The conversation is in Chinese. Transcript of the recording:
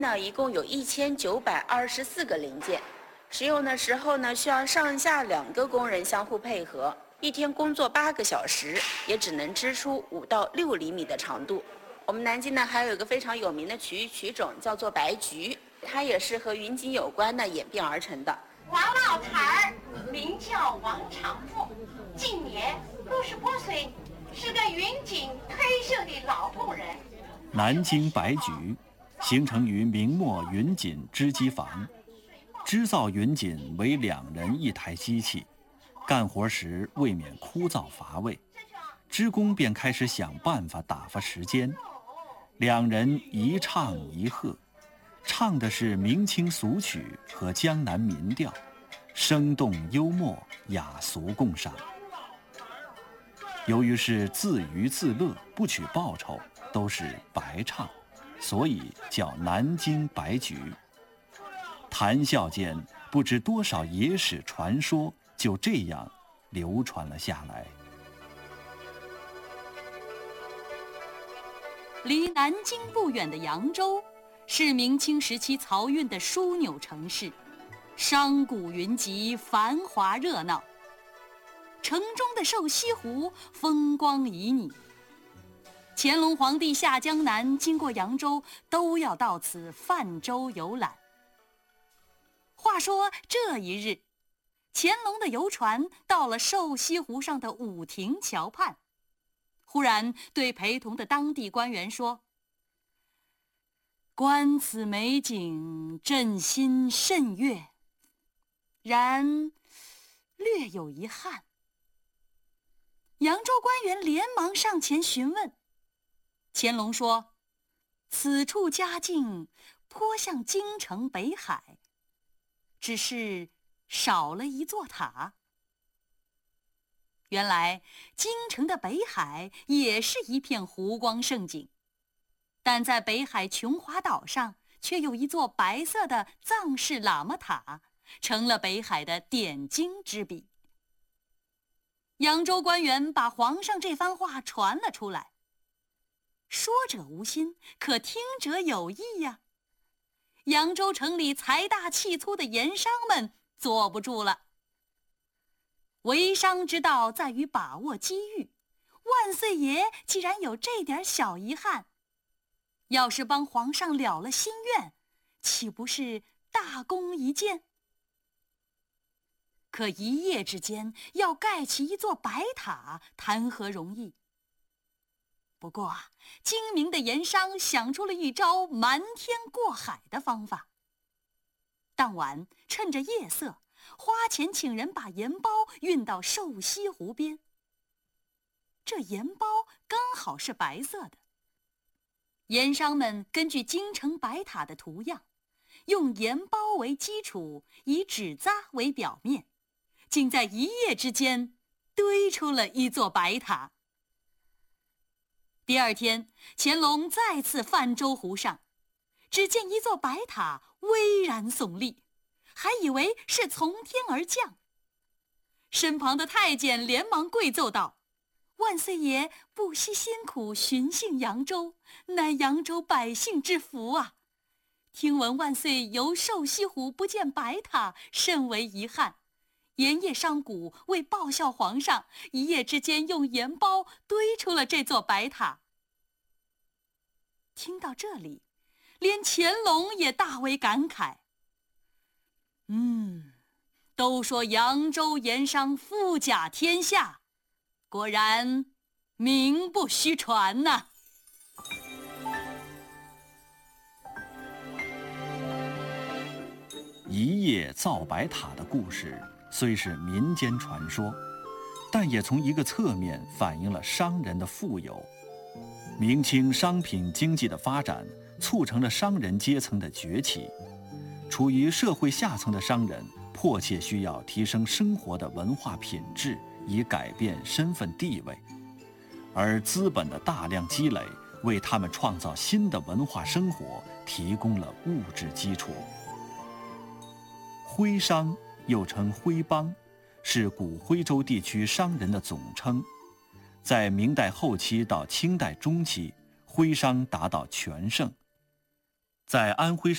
一共有1924个零件，使用的时候需要上下2个工人相互配合，一天工作8个小时，也只能织出5到6厘米的长度。我们南京还有一个非常有名的曲种叫做白菊，它也是和云锦有关的演变而成的。 王老财儿名叫王长富，今年68岁，是个云锦退休的老工人。 南京白菊形成于明末云锦织机房，织造云锦为2人1台机器，干活时未免枯燥乏味，织工便开始想办法打发时间。2人一唱一和，唱的是明清俗曲和江南民调，生动幽默，雅俗共赏。由于是自娱自乐，不取报酬，都是白唱，所以叫南京白菊。谈笑间，不知多少野史传说就这样流传了下来。 离南京不远的扬州，是明清时期漕运的枢纽城市，商贾云集，繁华热闹。城中的瘦西湖风光旖旎，乾隆皇帝下江南经过扬州，都要到此泛舟游览。话说这一日，乾隆的游船到了瘦西湖上的武亭桥畔，忽然对陪同的当地官员说：“观此美景，朕心甚悦，然略有遗憾。”扬州官员连忙上前询问，乾隆说：“此处佳境颇像京城北海，只是少了一座塔。”原来京城的北海也是一片湖光胜景，但在北海琼华岛上却有一座白色的藏式喇嘛塔，成了北海的点睛之笔。扬州官员把皇上这番话传了出来，说者无心，可听者有意呀。扬州城里财大气粗的盐商们坐不住了。为商之道在于把握机遇，万岁爷既然有这点小遗憾，要是帮皇上了了心愿，岂不是大功一件？可一夜之间要盖起一座白塔，谈何容易？不过精明的盐商想出了一招瞒天过海的方法。当晚趁着夜色，花钱请人把盐包运到瘦西湖边。这盐包刚好是白色的。盐商们根据京城白塔的图样，用盐包为基础，以纸扎为表面，竟在一夜之间堆出了一座白塔。第二天，乾隆再次泛舟湖上，只见一座白塔巍然耸立，还以为是从天而降。身旁的太监连忙跪奏道：“万岁爷不惜辛苦巡幸扬州，乃扬州百姓之福啊！听闻万岁游瘦西湖不见白塔，甚为遗憾。盐业商贾为报效皇上，一夜之间用盐包堆出了这座白塔。”听到这里，连乾隆也大为感慨。都说扬州盐商富甲天下，果然名不虚传呐。 一夜造白塔的故事虽是民间传说，但也从一个侧面反映了商人的富有。明清商品经济的发展促成了商人阶层的崛起，处于社会下层的商人迫切需要提升生活的文化品质，以改变身份地位，而资本的大量积累为他们创造新的文化生活提供了物质基础。徽商又称徽帮，是古徽州地区商人的总称。在明代后期到清代中期，徽商达到全盛。在安徽省